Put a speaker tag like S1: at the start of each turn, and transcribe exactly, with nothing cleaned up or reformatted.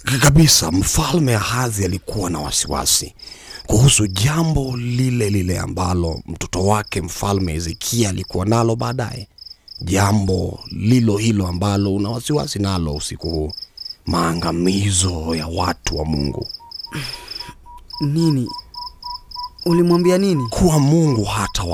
S1: Kabisa, Mfalme Ahazi alikuwa na wasiwasi kuhusu jambo lile lile ambalo mtoto wake Mfalme Hezekia alikuwa nalo baadaye. Jambo lilo hilo ambalo una wasiwasi nalo usiku huu: maangamizo ya watu wa Mungu.
S2: Nini? Ulimwambia nini?
S1: Kuwa Mungu hata